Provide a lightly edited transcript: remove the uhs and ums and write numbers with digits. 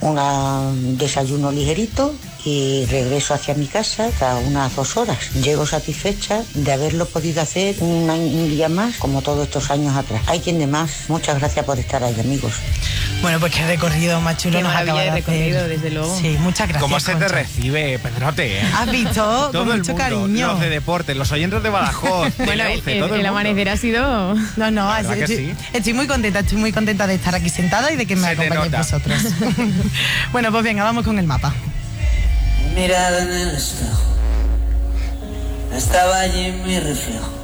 un desayuno ligerito y regreso hacia mi casa cada unas 2 horas. Llego satisfecha de haberlo podido hacer un día más, como todos estos años atrás. Hay quien de más. Muchas gracias por estar ahí, amigos. Bueno, pues qué recorrido más chulo nos acaba de recorrido, desde luego. Sí, muchas gracias. ¿Cómo se te Concha. recibe, Pedrote? ¿Has visto? Todo Con el mucho mundo, cariño. los de deporte, los oyentes de Badajoz. Bueno, el amanecer ha sido... No, verdad que sí. estoy muy contenta de estar aquí sentada y de que me Se te acompañéis nota. vosotros. Bueno, pues venga, vamos con el mapa. Mirada en el espejo, estaba allí mi reflejo.